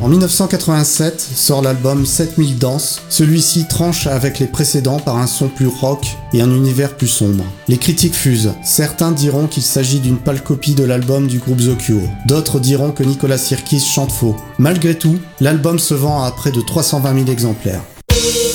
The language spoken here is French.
En 1987 sort l'album 7000 danses. Celui-ci tranche avec les précédents par un son plus rock et un univers plus sombre. Les critiques fusent. Certains diront qu'il s'agit d'une pâle copie de l'album du groupe The Cure. D'autres diront que Nicolas Sirkis chante faux. Malgré tout, l'album se vend à près de 320 000 exemplaires.